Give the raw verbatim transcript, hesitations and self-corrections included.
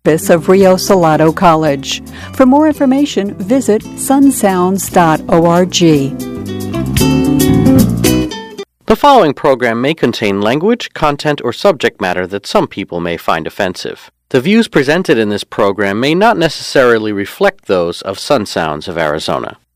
campus of Rio Salado College. For more information, visit sun sounds dot org. The following program may contain language, content, or subject matter that some people may find offensive. The views presented in this program may not necessarily reflect those of Sun Sounds of Arizona.